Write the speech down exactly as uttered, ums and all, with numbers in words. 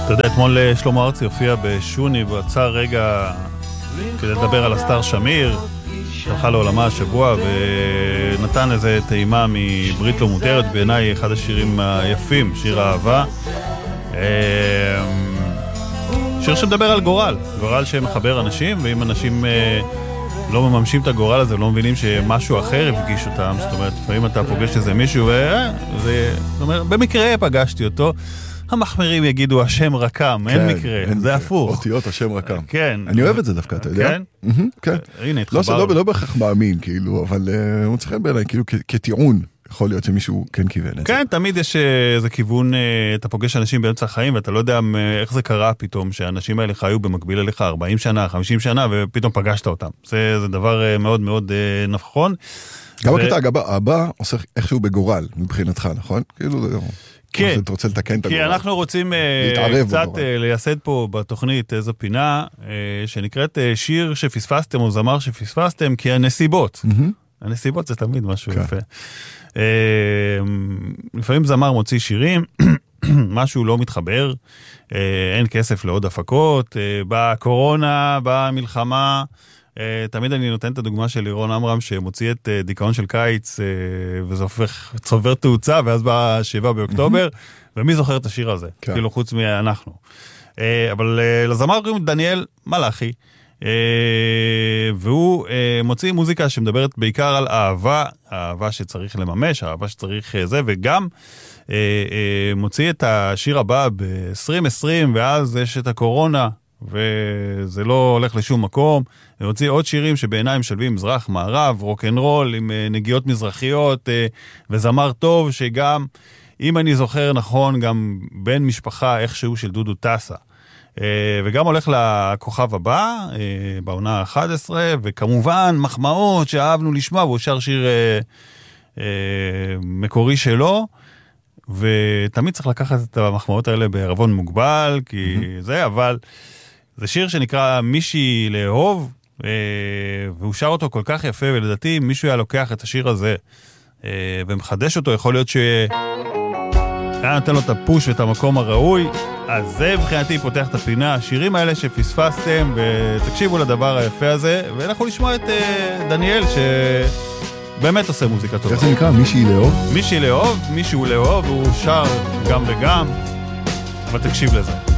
אתה יודע, אתמול שלמה ארצי הופיע בשוני ועצר רגע כדי לדבר על הסטאר שמיר, שהלכה לעולמה השבוע, ונתן איזה טעימה מברית לא מותרת, בעיניי אחד השירים היפים, שיר האהבה. שיר שמדבר על גורל, גורל שמחבר אנשים, ואם אנשים לא מממשים את הגורל הזה, לא מבינים שמשהו אחר הפגיש אותם, זאת אומרת, לפעמים אתה פוגש איזה מישהו, וזה, זאת אומרת, במקרה פגשתי אותו, המחמירים יגידו השם רקם, אין מקרה, זה הפוך. אותיות השם רקם. כן. אני אוהב את זה דווקא, אתה יודע? כן? כן. הנה, התחבר. לא בהכרח מאמין, כאילו, אבל הוא צריך בעיניי, כאילו, כטיעון, יכול להיות שמישהו כן כיוון את זה. כן, תמיד יש איזה כיוון, אתה פוגש אנשים באמצע החיים, ואתה לא יודע איך זה קרה פתאום, שהאנשים האלה חיו במקביל אליך ארבעים שנה, חמישים שנה, ופתאום פגשת אותם. זה דבר מאוד מאוד נכון. גם הקטע הבא עושה איכשהו בגורל, מבחינתך, נכון? כאילו, זה... כן, אתה רוצה לתקן את הגורל. כי אנחנו רוצים קצת לייסד פה בתוכנית איזו פינה שנקראת שיר שפספסתם או זמר שפספסתם, כי הנסיבות. הנסיבות זה תמיד משהו יפה. לפעמים זמר מוציא שירים, משהו לא מתחבר, אין כסף לעוד הפקות, בקורונה, במלחמה, תמיד אני נותן את הדוגמה של לירון אמרם שמוציא את דיכאון של קיץ וזה הופך, צובר תאוצה ואז בא שבעה באוקטובר ומי זוכר את השיר הזה? כאילו חוץ מאנחנו. אבל לזמר קוראים דניאל מלאכי והוא מוציא מוזיקה שמדברת בעיקר על אהבה, אהבה שצריך לממש, אהבה שצריך זה, וגם מוציא את השיר הבא ב-עשרים עשרים ואז יש את הקורונה וזה לא הולך לשום מקום, והוציא עוד שירים שבעיניי משלבים מזרח, מערב, רוק'נ'רול עם נגיעות מזרחיות, וזמר טוב שגם, אם אני זוכר נכון, גם בן משפחה איכשהו של דודו טסה. וגם הולך לכוכב הבא, בעונה ה-אחת עשרה, וכמובן מחמאות שאהבנו לשמוע, והוא שר שיר מקורי שלו, ותמיד צריך לקחת את המחמאות האלה בערבון מוגבל, כי זה, אבל... זה שיר שנקרא מישהי לאהוב, והוא שר אותו כל כך יפה, ולדעתי מישהו היה לוקח את השיר הזה, ומחדש אותו, יכול להיות שהיה נותן לו את הפוש ואת המקום הראוי, אז זה מבחינתי פותח את הפינה, השירים האלה שפספסתם, ותקשיבו לדבר היפה הזה, ואנחנו נשמע את דניאל, שבאמת עושה מוזיקה טובה. איך זה נקרא? מישהי לאהוב? מישהי לאהוב, מישהו לאהוב, הוא שר גם וגם, אבל תקשיב לזה.